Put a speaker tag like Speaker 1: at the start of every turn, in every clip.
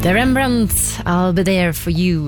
Speaker 1: The Rembrandt, I'll be there for you.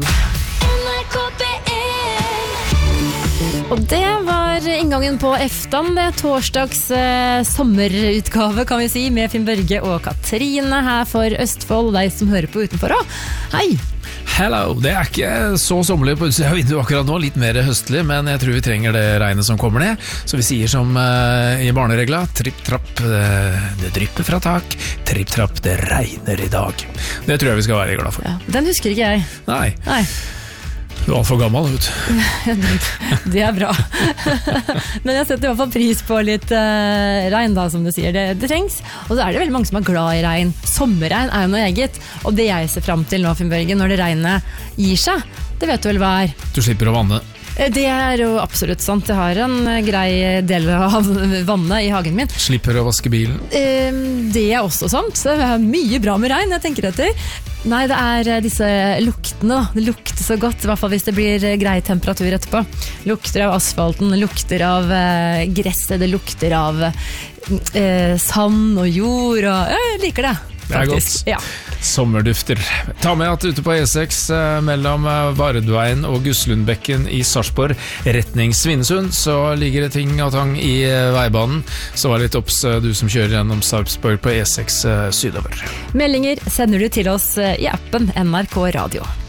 Speaker 1: Og det var inngangen på Eftan, det torsdags sommerutgave, kan vi si, med Finn Børge og Katrine her for Østfold, deg som hører på utenfor. Hei!
Speaker 2: Hello, det ikke så sommerlig på utsida av vinduet akkurat nå, litt mer høstlig, men jeg tror vi trenger det regnet som kommer ned, så vi sier som i barneregla, tripp-trapp, det drypper fra tak, tripp-trapp, det regner i dag. Det tror jeg vi skal være glad for.
Speaker 1: Ja, den husker ikke jeg.
Speaker 2: Nei. Du er alt for gammel ut.
Speaker 1: Det bra. Men jeg setter i hvert fall pris på litt regn da, som du sier. Det trengs. Og så det veldig mange som glad i regn. Sommerregn jo noe eget. Og det jeg ser frem til nå, Finn Børge, når det regnet gir seg, det vet du vel hva
Speaker 2: Du slipper å vanne.
Speaker 1: Det jo absolutt sant. Jeg har en grei del av vannet i hagen min.
Speaker 2: Slipper å vaske bilen.
Speaker 1: Det også sant. Så det mye bra med regn, jeg tenker etter. Nei, det disse luktene da. Det lukter så godt, i hvert fall hvis det blir grei temperatur etterpå. Lukter av asfalten, lukter av gresset, det lukter av sand og jord, og jeg liker det.
Speaker 2: Det
Speaker 1: faktisk.
Speaker 2: godt.
Speaker 1: Ja.
Speaker 2: Sommerdufter. Ta med at ute på E6 mellom Vardveien og Guslundbekken i Sarpsborg, retning Svinesund, så ligger det ting og tang i veibanen. Så var litt opps du som kjører gjennom Sarpsborg på E6 sydover.
Speaker 1: Meldinger sender du til oss i appen NRK Radio.